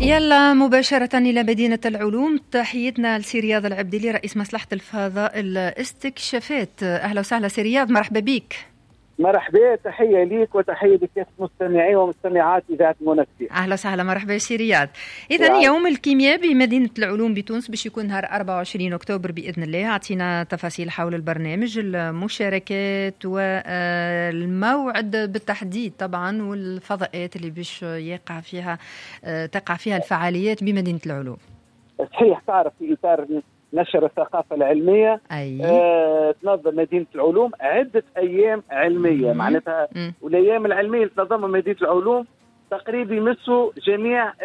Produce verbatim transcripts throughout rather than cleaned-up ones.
يلا مباشرة إلى مدينة العلوم. تحيتنا لسي رياض العبدلي رئيس مصلحة الفضاء الاستكشافات. أهلا وسهلا سي رياض، مرحبا بك. مرحبا، تحية ليك وتحية لكافة مستمعي ومستمعات إذاعة المنافسة. أهلا وسهلا، مرحبا سي رياض. إذن يوم الكيمياء بمدينة العلوم بتونس باش يكون نهار أربعة وعشرين أكتوبر بإذن الله. أعطينا تفاصيل حول البرنامج، المشاركات والموعد بالتحديد طبعا، والفضاءات اللي باش يقع فيها تقع فيها الفعاليات بمدينة العلوم. صحيح، تعرف في إطار نشر الثقافة العلمية أي. آه، تنظم مدينة العلوم عدة أيام علمية. مم. معناتها مم. والأيام العلمية اللي تنظمها مدينة العلوم تقريبا يمسوا جميع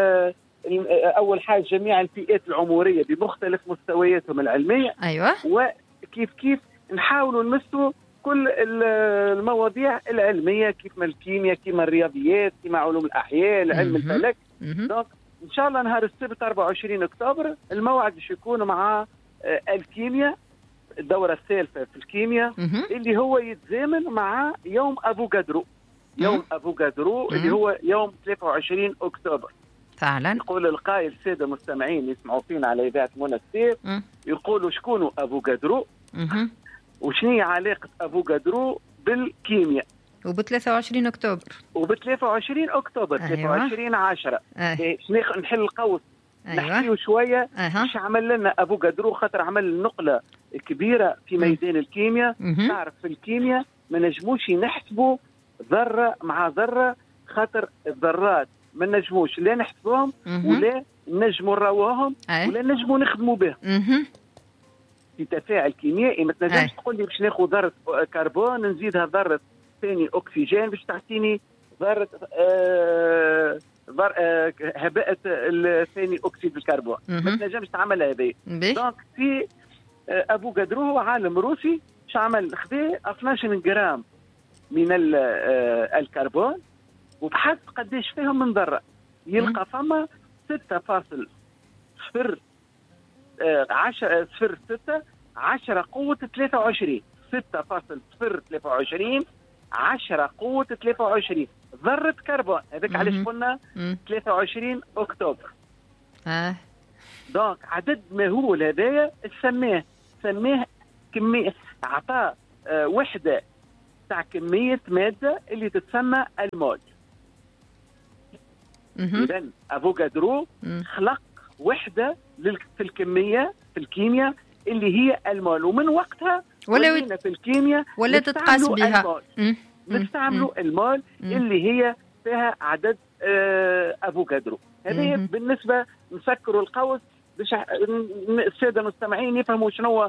أول حاجة جميع الفئات العمرية بمختلف مستوياتهم العلمية. أيوة. وكيف كيف نحاولوا نمسوا كل المواضيع العلمية، كيف ما الكيمياء، كيما الرياضيات، كيما علوم الأحياء، العلم الفلك. دونك إن شاء الله نهار السبت أربعة وعشرين أكتوبر الموعد باش يكون مع الكيمياء، الدورة الثالثة في الكيمياء، اللي هو يتزامن مع يوم أبو قدرو. يوم أبو قدرو اللي هو يوم ثلاثة وعشرين أكتوبر. فعلا. يقول القائل السادة المستمعين يسمعوا فينا على إذاعة منافسة، يقولوا شكون أبو قدرو وشنية علاقة أبو قدرو بالكيمياء وب ثلاثة وعشرين أكتوبر وب ثلاثة وعشرين أكتوبر. أيوة. ثلاثة وعشرين عشرة. أيوة. نحل القوس. أيوة. نحكيه شوية. أيوة. مش عمل لنا أبو قدرو خاطر عمل نقلة كبيرة في ميدان الكيمياء. م- تعرف في الكيمياء ما نجموش نحسبوا ذرة مع ذرة، خاطر الذرات ما نجموش لا نحسبوهم ولا نجموا نراوهم. أيوة. ولا نجموا نخدموا بهم. في تفاعل كيميائي ما تنجمش تقول لي باش ناخذ ذرة كربون نزيدها ذرة ثاني أكسجين باش تعطيني ذرة آه آه هباءة ثاني أكسيد الكربون. ما تنجمش تعملها هذه. دونك في آه أبو قدرو هو عالم روسي باش عمل خذا اثناش جرام من آه الكربون وبحث قديش فيهم من ذرة، يلقى فما ستة فاصل صفر عشرة صفر ستة عشرة قوة ثلاثة وعشرين ستة فاصل صفر ثلاثة وعشرين عشرة قوة ثلاثة وعشرين ذرة كربون. هذاك علاش قلنا ثلاثة وعشرين أكتوبر. آه. دونك عدد مهول هذايا سماه سماه كمية عطاه آه وحدة تاع كمية مادة اللي تتسمى المول. إذا أبو قدرو خلق وحدة في الكمية في الكيمياء اللي هي المول، ومن وقتها ولينا في الكيمياء ولا تتقاس بها نستعملوا المول اللي هي فيها عدد آه أبو قدرو. هذه بالنسبة نسكروا القوس باش السادة المستمعين يفهموا شنو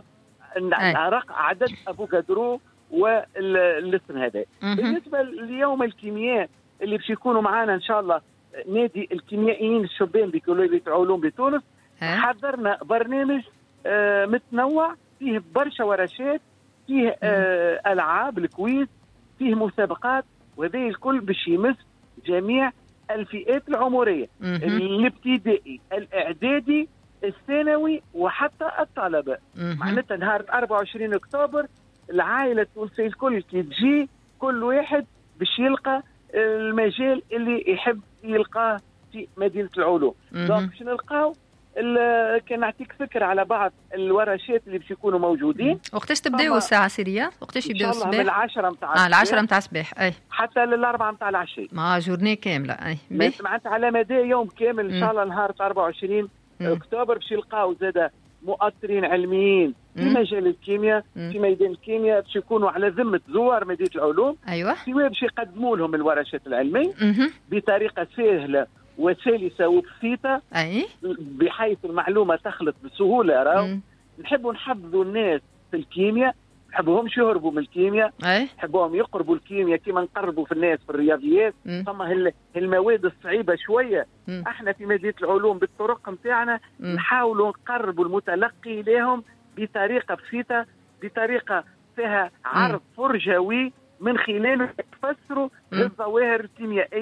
عدد أبو قدرو والاسم هذا. بالنسبة ليوم الكيمياء اللي باش يكونوا معنا إن شاء الله نادي الكيميائيين الشبان بكلية علوم بتونس، حضرنا برنامج آه متنوع فيه برشا ورشات، فيه آه ألعاب الكويز، فيه مسابقات، وهذا الكل باش يمس جميع الفئات العمرية، الابتدائي، الإعدادي، الثانوي، وحتى الطلبة. معناتها نهار أربعة وعشرين أكتوبر العائلة التونسية الكل كي تجي كل واحد باش يلقى المجال اللي يحب يلقاه في مدينة العلوم. دونك باش نلقاو كان نعطيك فكرة على بعض الورشات اللي باش يكونوا موجودين. وقتاش تبداو الساعة سيريا؟ وقتاش يبداو الصباح؟ من العشرة متاع اه العشرة متاع الصباح اي حتى للأربعة متاع العشية. ما جورني كاملة اي. معناتها على مدى يوم كامل ان شاء الله نهار أربعة وعشرين أكتوبر باش يلقاو زاده مؤثرين علميين في مجال الكيمياء، في ميدان الكيمياء، باش يكونوا على ذمة زوار مدينة العلوم. ايوه. سواء باش يقدموا لهم الورشات العلمية بطريقة سهلة وسلسة وبسيطة، أي. بحيث المعلومة تخلط بسهولة. راهو نحبوا نحفظوا الناس في الكيمياء، نحبوهمش يهربوا من الكيمياء، نحبوهم يقربوا الكيمياء كما نقربوا في الناس في الرياضيات. ثم المواد الصعيبة شوية مم. احنا في مدينة العلوم بالطرق نتاعنا نحاولوا نقربوا المتلقي لهم بطريقة بسيطة، بطريقة فيها عرض فرجوي من خلاله يفسروا الظواهر الكيميائية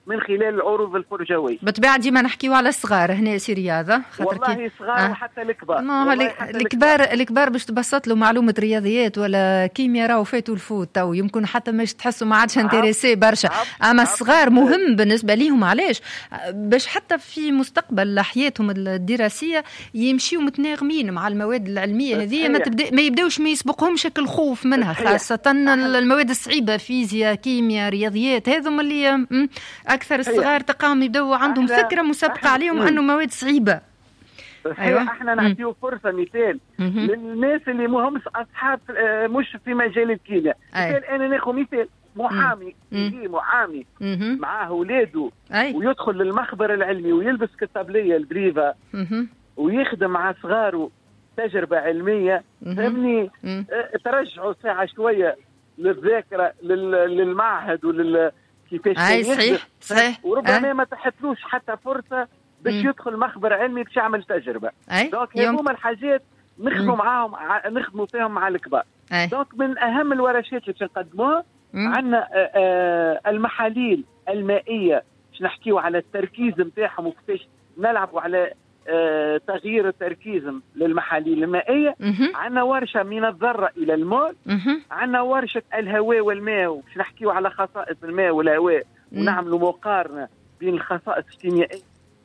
من خلال العروض الفرجويه. بالطبيعه ديما نحكيو على الصغار هنا سي رياضه، والله صغار آه. وحتى الكبار. ما الكبار الكبار باش تبسط له معلومه رياضيات ولا كيمياء راهو فاتوا الفوت تو، يمكن حتى مش تحسوا ما عادش انتريسي برشا. اما الصغار مهم بالنسبه ليهم، علاش؟ باش حتى في مستقبل حياتهم الدراسيه يمشيوا متناغمين مع المواد العلميه هذه، ما تبدا ما يبداوش ما يسبقهمش الخوف منها، خاصه المواد الصعيبه فيزياء كيمياء رياضيات، هذم اللي اكثر الصغار تقام يبداو عندهم فكره مسبقه عليهم انه مواد صعيبه. ايوه احنا نعطيو فرصه مثال للناس اللي مهمش اصحاب مش في مجال الكيمياء. مثال انا ناخذ مثال محامي، يجي محامي معاه اولاده ويدخل للمخبر العلمي ويلبس كتابليه البريفا ويخدم مع صغاره تجربه علميه، فهمني؟ ترجعوا ساعه شويه للذاكره للمعهد ولل كيفاش اي صحيح صحيح، وربما أه؟ ما تحتلوش حتى فرصه باش مم. يدخل مخبر علمي باش يعمل تجربه. دونك هذوما الحاجات نخدموا معاهم نخدموا فيهم مع الكبار. دونك من اهم الورشات اللي باش نقدموها عندنا المحاليل المائيه، باش نحكيو على التركيز نتاعهم وكيفاش نلعبوا على آه تغيير التركيز للمحاليل المائيه. عندنا ورشه من الذره الى المول. عندنا ورشه الهواء والماء، باش نحكيو على خصائص الماء والهواء ونعملوا مقارنه بين الخصائص الكيميائيه.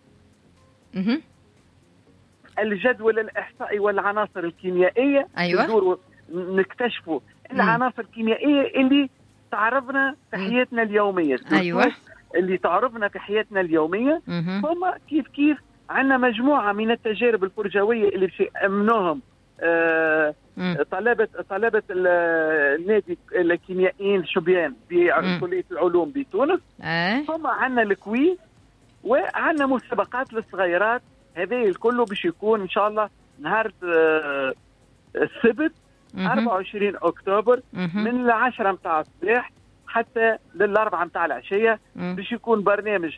الجدول الاحصائي والعناصر الكيميائيه. ايوه ندوروا نكتشفوا العناصر الكيميائيه اللي تعرضنا في حياتنا اليوميه. ايوه اللي تعرضنا في حياتنا اليوميه. ثم كيف كيف عندنا مجموعة من التجارب الفرجوية اللي باش يأمنوهم آه طلبة طلبة النادي الكيميائيين الشبيان بكلية العلوم بتونس. أه. ثم عندنا الكويز وعندنا مسابقات للصغيرات. هذه الكل باش يكون إن شاء الله نهار آه السبت أربعة وعشرين أكتوبر من العشرة متاع الصباح حتى للأربعة متاع العشية. باش يكون برنامج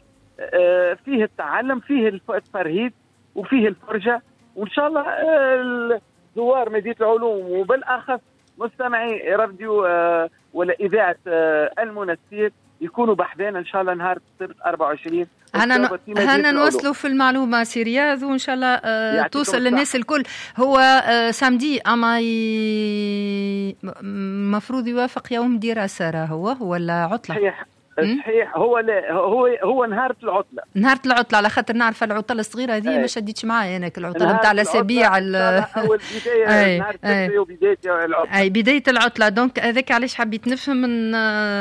فيه التعلم، فيه الترهيب وفيه الفرجة، وإن شاء الله زوار مدينة العلوم وبالأخص مستمعي راديو ولا إذاعة المنسير يكونوا بحذانا إن شاء الله نهار السبت أربعة وعشرين. هنا هنا نوصلوا في المعلومة سي رياض وإن شاء الله آه توصل للناس الكل. هو آه سامدي أما ي... مفروض يوافق يوم دراسة راهو ولا عطلة؟ صحيح صحيح. هو لا هو هو نهار العطله نهار العطله على خاطر نعرف العطله الصغيره هذه ما شديتش معايا انا العطله نتاع الاسابيع اول بدايه نهار السبت وبدايه العطله اي بدايه العطله. دونك هذاك علاش حبيت نفهم من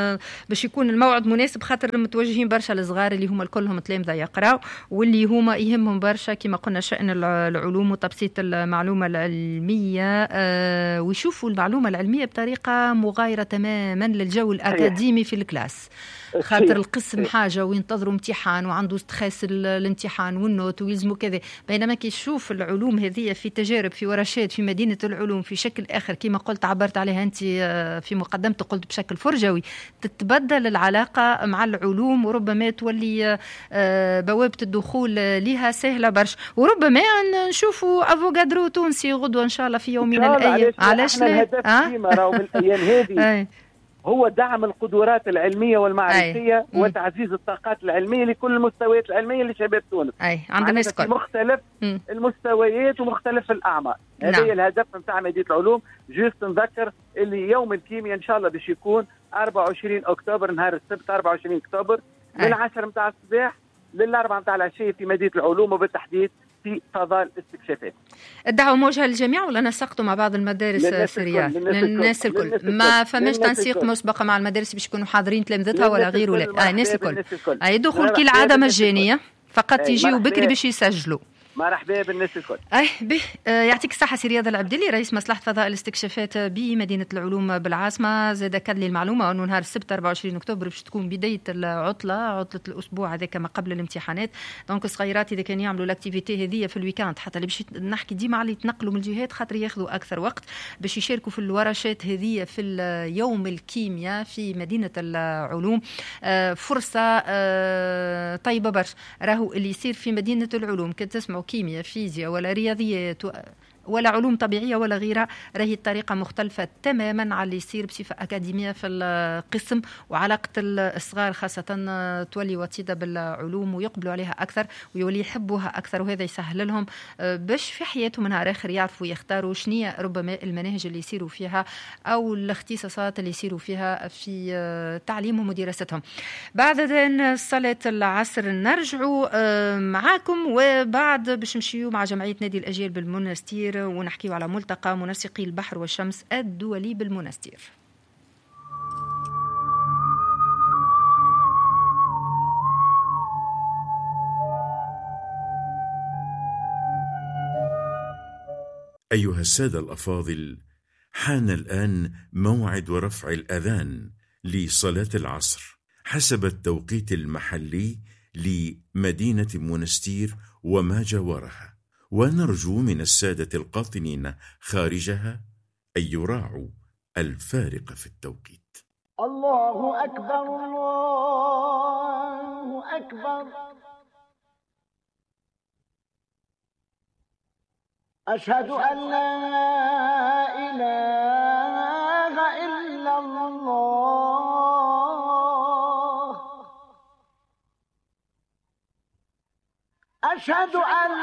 باش يكون الموعد مناسب، خاطر متوجهين برشا للصغار اللي هما الكلهم تلامذه يقراوا واللي هما يهمهم برشا كما قلنا شأن العلوم وتبسيط المعلومه العلميه أه ويشوفوا المعلومه العلميه بطريقه مغايره تماما للجو الاكاديمي في الكلاس، خاطر القسم حاجة وينتظروا امتحان وعنده ستريس الامتحان والنوت ويلزموا كذا، بينما كي يشوف العلوم هذه في تجارب في ورشات في مدينة العلوم في شكل آخر كما قلت عبرت عليها أنت في مقدمتك قلت بشكل فرجوي، تتبدل العلاقة مع العلوم وربما تولي بوابة الدخول لها سهلة برش، وربما نشوفوا أفوغادرو تونسي غدوة إن شاء الله في يوم من الأيام. علاش لا؟ راهو من الأيام هذه هو دعم القدرات العلمية والمعرفية وتعزيز الطاقات العلمية لكل المستويات العلمية لشباب تونس. أي عندنا في مختلف م. المستويات ومختلف الأعمار. هذا نعم. الهدف نتاع مدينة العلوم. جيست نذكر اللي يوم الكيمياء إن شاء الله باش يكون أربعة وعشرين أكتوبر نهار السبت أربعة وعشرين أكتوبر من العشرة متاع الصباح للأربعة متاع العشية في مدينة العلوم وبالتحديد في فضاء الاستكشافات. الدعوة موجهة للجميع ولا نسقتوا مع بعض المدارس سريات؟ للناس الكل, الكل. الكل. ما فماش تنسيق مسبق مع المدارس باش يكونوا حاضرين تلامذتها ولا غير ولا؟ آه الناس الكل. أي دخول كل عادة مجانية فقط يجيوا بكري باش يسجلوا. مرحبا بالناس الكل. اي به يعطيك الصحه سي رياض العبدلي رئيس مصلحه فضاء الاستكشافات بمدينه العلوم بالعاصمه. زاد كان لي المعلومه انه نهار السبت أربعة وعشرين أكتوبر باش تكون بدايه العطله عطله الاسبوع هذاك ما قبل الامتحانات. دونك الصغيرات اذا كانوا يعملوا الاكتيفيتي هذه في الويكاند حتى اللي باش نحكي ديما على يتنقلوا من الجهات خاطر ياخذوا اكثر وقت باش يشاركوا في الورشات هذه في يوم الكيمياء في مدينه العلوم. فرصه طيبه برشا راهو اللي يصير في مدينه العلوم كي تسمعوا كيمياء فيزياء ولا رياضيات ولا علوم طبيعية ولا غيرها، راهي الطريقة مختلفة تماما على اللي يصير بصفة أكاديمية في القسم، وعلاقة الصغار خاصة تولي وطيدة بالعلوم ويقبلوا عليها أكثر ويولي يحبوها أكثر، وهذا يسهل لهم باش في حياتهم نهار آخر يعرفوا يختاروا شنية ربما المناهج اللي يصيروا فيها أو الاختصاصات اللي يصيروا فيها في تعليمهم ودراستهم. بعد ذن صلاة العصر نرجعوا معاكم، وبعد باش نمشيو مع جمعية نادي الأجيال بالمنستير ونحكيو على ملتقى منسقي البحر والشمس الدولي بالمنستير. أيها السادة الأفاضل، حان الآن موعد رفع الأذان لصلاة العصر حسب التوقيت المحلي لمدينة منستير وما جاورها، ونرجو من السادة القاطنين خارجها أن يراعوا الفارق في التوقيت. الله أكبر الله أكبر، أشهد أن لا إله إلا الله، أشهد أن